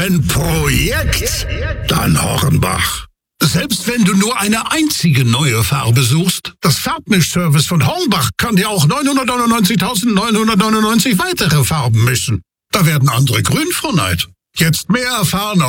Wenn Projekt, dann Hornbach. Selbst wenn du nur eine einzige neue Farbe suchst, das Farbmischservice von Hornbach kann dir auch 999.999 weitere Farben mischen. Da werden andere grün vor Neid. Jetzt mehr erfahren